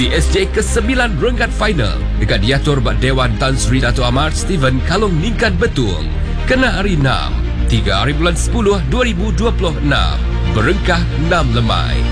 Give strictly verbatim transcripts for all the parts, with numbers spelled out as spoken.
P S J ke sembilan renggat final dekat diatur bak Dewan Tan Sri Dato' Amar Steven Kalong Ningkan Betung. Kena hari enam, tiga hari bulan sepuluh dua ribu dua puluh enam. Berengkah enam lemai.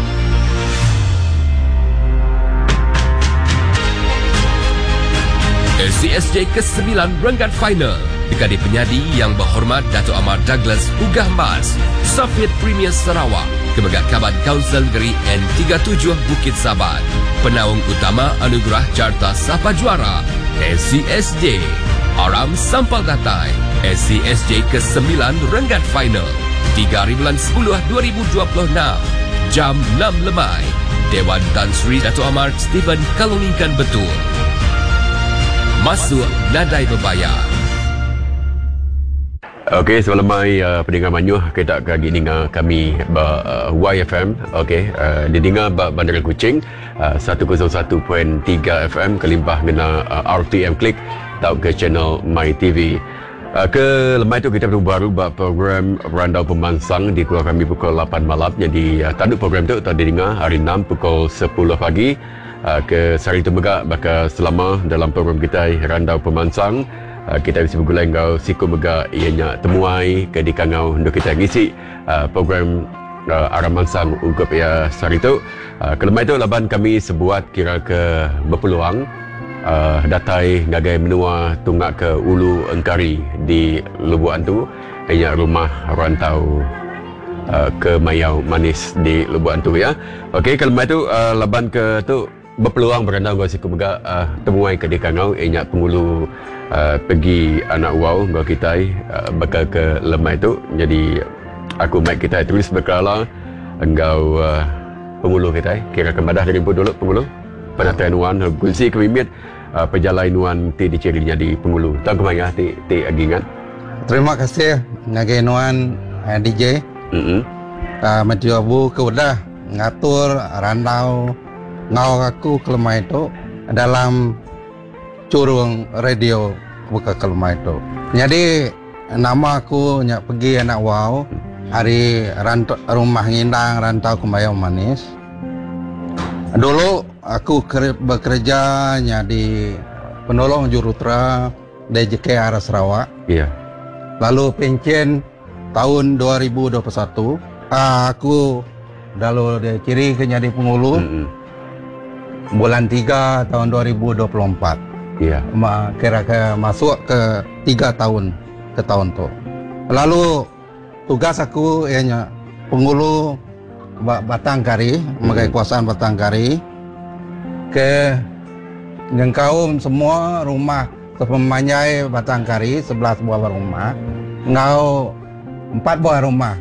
L C S J ke sembilan renggat final dekat di penyadi yang berhormat Dato' Amar Douglas Ugah Mas, Soviet Premier Sarawak, Kebegak Kaban Kaunsil Negeri N tiga puluh tujuh Bukit Sabat. Penaung utama Anugerah Carta Sapa Juara L C S J. Aram Sampal Datai. L C S J ke sembilan renggat final tiga hari bulan sepuluh dua ribu dua puluh enam. Jam enam lemai. Dewan Tan Sri Dato' Amar Steven Kalong Ningkan Betung. Masuk nadai berbayar. Okey, selamat mai uh, pendengar Manyuh, kita kagi dengar kami ba uh, Y F M. Okey, uh, didengar ba Bandar Kuching uh, seratus satu perpuluhan tiga F M kelimpah guna uh, R T M Klik tau ke channel My T V. Uh, ke lemai tu kita baru ba program Randau Pemansang di keluar kami pukul lapan malam. Jadi uh, tanduk program tu tak didengar hari enam pukul sepuluh pagi. Uh, ke Sari Temegak bakal selama dalam program kita Randau Pemansang. Uh, kita bisa bergulai kau siku mega ianya temuai ke di kangau untuk kita ngisi uh, program uh, Aram Mansang ungkup ya sari tu. Uh, kelemai tu laban kami sebuat kira ke berpeluang uh, datai ngagai menua tunggak ke Ulu Engkari di Lubuan tu ianya rumah rantau uh, ke Mayau Manis di Lubuan tu ya. Okey, kelemai tu uh, laban ke tu berpeluang berandau kau siku mega uh, temuai ke di kangau ianya pengulu Uh, pergi anak wow gua kita uh, bakal ke lemai tu. Jadi aku mic kita tulis berkala engkau uh, pengulu kita kira kemadah dari dulu pengulu penatian wan kunci kemimit uh, perjalanan wan ti dicirinya di pengulu tak kemaya ti ti agingan. Terima kasih ngagai nuan uh, D J. Heeh. Uh, Maju Abu ke udah ngatur randau ngau aku ke lemai tu dalam curung radio buka ke rumah itu. Jadi nama aku nyak pergi anak wow hari rantau rumah ngindang rantau ke Mayau Manis. Dulu aku bekerja di penolong jurutra D J K arah Sarawak. Iya. Lalu pensiun tahun dua ribu dua puluh satu. Aku dalu dia kiri ke jadi pengulu. Mm-hmm. Bulan tiga tahun dua ribu dua puluh empat. Iya. Ma, kira-kira masuk ke tiga tahun ke tahun tu. Lalu tugas aku ianya pengulu Batangkari, hmm. mengenai kuasaan Batangkari ke ngengkau semua rumah sepemanyai Batangkari sebelas buah rumah, ngau empat buah rumah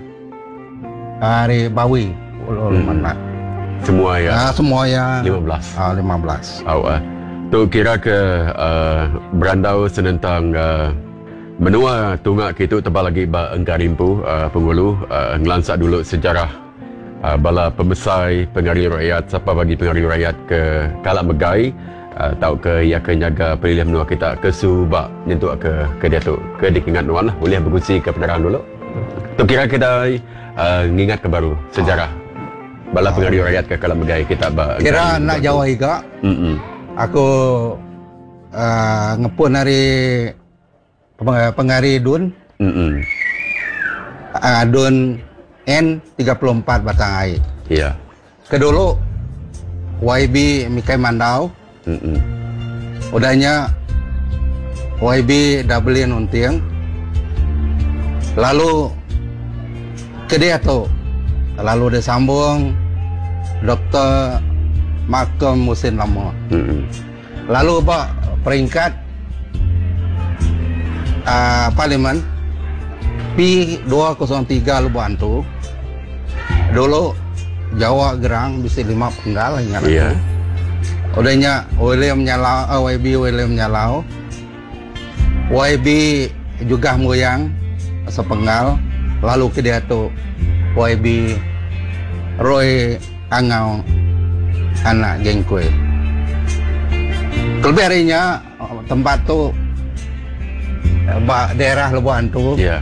dari Bawi Ulu hmm. Mana. Semua ya. Nah, semua ya. lima belas. Ah, lima belas. Oh, uh. Tu kira ke uh, berandau senentang uh, menua tunggak kita tebal lagi ba engkarimpu uh, pengulu uh, ngelansak dulu sejarah uh, bala pemesai pengaruh rakyat siapa bagi pengaruh rakyat ke Kalak Megai uh, tau ke ia ke nyaga pilihan menua kita ke subak nyentuh ke ke dia tu ke dikingat nuan lah boleh berkongsi ke penerangan dulu. Tu kira kita uh, ngingat ke baru sejarah bala pengaruh rakyat ke Kalak Megai kita ba kira nak jawab juga. Hmm. Aku uh, ngepun hari pengari Dun. Mm-hmm. Uh, Dun N tiga puluh empat Batang Air. Iya. Yeah. Kedulu Y B Mikai Mandau. Mm-hmm. Udahnya Y B Dublin Untiang. Lalu ke dia tu. Lalu dia sambung Doktor Malcolm Musin Lama. Mm-hmm. Lalu apa peringkat uh, Parlimen P dua kosong tiga Lubuan tu dulu Jawa Gerang bisa lima penggal ingat aku. Yeah. Udahnya William Nyalau, uh, Y B William Nyalau, Y B juga Moyang sepenggal. Lalu ke dia tu Y B Roy Angau anak Gengkue. Kelebih harinya tempat tu daerah Lubuan tu. Yeah.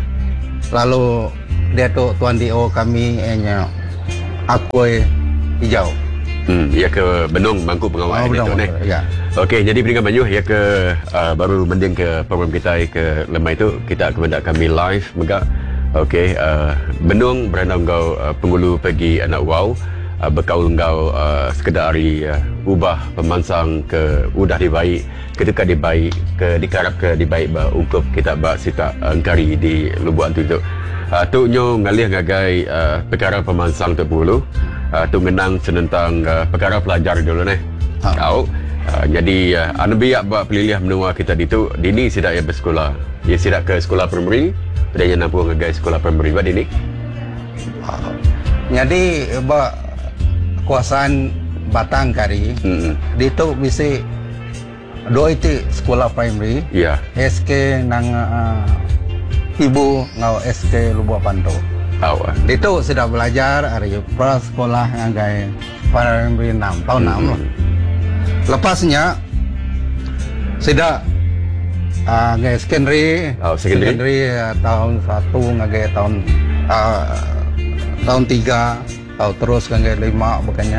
Lalu dia tu Tuan D O kami nya Akui Hijau. Hmm, ya ke Benung Mangkuk Pengawal Oh, itu Benung, ni. ya. Okey, jadi pendengar Manyuh ya ke uh, baru mending ke program kita ke lemai itu kita akan mendak kami live megak. Okey, uh, Benung berandang kau uh, pengulu pergi anak wow uh, berkaul kau uh, sekedar hari uh, ubah pemansang ke udah dibaik ketika dibaik ke dikarap ke dibaik ba ukup kita ba sita angkari di Lubuan tu tu. Uh, tu nyo ngalih ngagai uh, perkara pemansang tu pulu. Uh, tu menang senentang uh, perkara pelajar dulu ni. Ha. Kau uh, jadi uh, anu biak ba pelilih menua kita ditu dini sidak ya bersekolah. Ia sidak ke sekolah primary, dan yang nampu ngagai sekolah primary ba dini. Uh, jadi ba kuasaan batang kari Hmm. di tu bisa dua itu sekolah primary Ya. S K nang uh, ibu ngau S K Lubuk Panto. Tahu. Di tu sudah belajar hari pra sekolah ngagai primary enam tahun enam lah. Lepasnya sudah uh, ngagai secondary Oh, secondary. uh, tahun satu ngagai tahun uh, tahun tiga tahun terus ngagai lima bukannya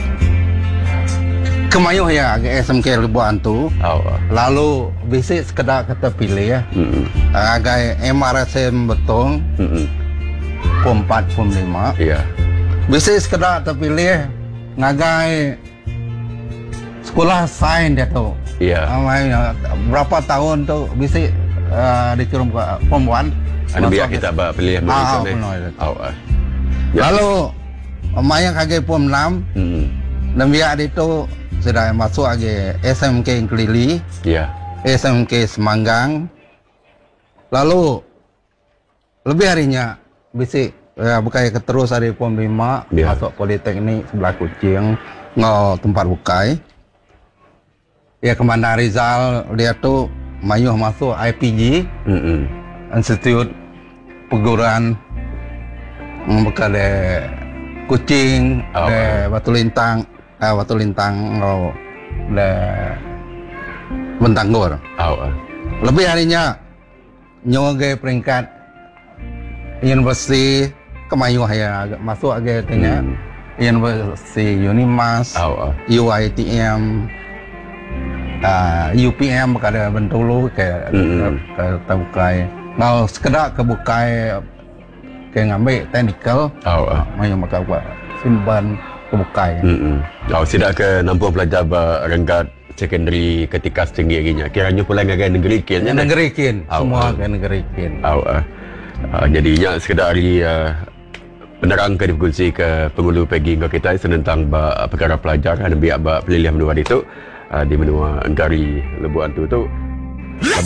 kemayuh ya ngagai S M K Lubuk Antu. Tahu. Lalu bisa sekedar kita pilih ya Hmm. ngagai M R S M betul Hmm. form empat form lima. Ya. Bisa sekedar terpilih ngagai sekolah sains dia tu. Ya. Amai berapa tahun tu bisa uh, dikirim ke form one. Anu biak Masuk kita ke- ba pelilih Ah, menua ni. penuh itu. Tahu. Lalu Maya kagai form enam Hmm. dan biak itu sudah masuk lagi S M K Kelili, Ya. S M K Semanggang. Lalu lebih harinya bisa ya bukai keterus dari form lima Ya. masuk politeknik sebelah Kucing ngau tempat bukai. Ya Kemana Rizal dia tu mayuh masuk I P G Hmm. Institut Perguruan bukan de Kucing, Oh, de Batu Lintang, eh, Batu Lintang ngau de Bentanggur. Tahu. Lebih harinya nyoge peringkat universiti kemayuh ya agak masuk agak tanya Hmm. universiti Unimas, Tahu. U I T M, uh, U P M kada Bentulu ke Hmm. ke Tabukai. Mau sekedar ke Bukai ke ngambil technical, Tahu. mayu maka buat simpan ke Bukai. Hmm. Oh, sidak ke nampung pelajar ba renggat secondary ketika setinggi aginya. Kiranya pula ngagai negeri kiannya. Negeri kin, Au, semua au. ke negeri kin. Tahu. Uh, uh, jadinya sekedar hari uh, penerang ke difungsi ke pengulu pergi ke kita senentang ba perkara pelajar dan biak ba pelilih menua itu uh, di menua Angkari Lebuan tu tu